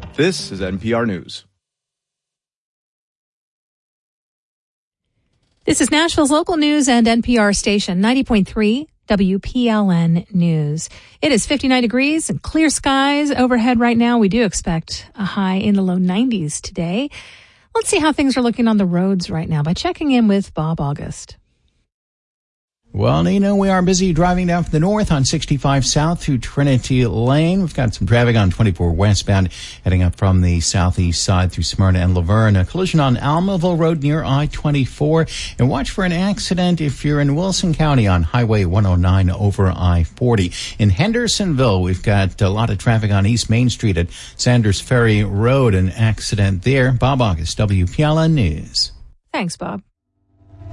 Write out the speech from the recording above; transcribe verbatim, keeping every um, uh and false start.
This is N P R News. This is Nashville's local news and N P R station, ninety point three W P L N News. It is fifty-nine degrees and clear skies overhead right now. We do expect a high in the low nineties today. Let's see how things are looking on the roads right now by checking in with Bob August. Well, Nina, we are busy driving down from the north on sixty-five south through Trinity Lane. We've got some traffic on twenty-four westbound heading up from the southeast side through Smyrna and Laverne. A collision on Almaville Road near I twenty-four. And watch for an accident if you're in Wilson County on Highway one oh nine over I forty. In Hendersonville, we've got a lot of traffic on East Main Street at Sanders Ferry Road. An accident there. Bob August, W P L N News. Thanks, Bob.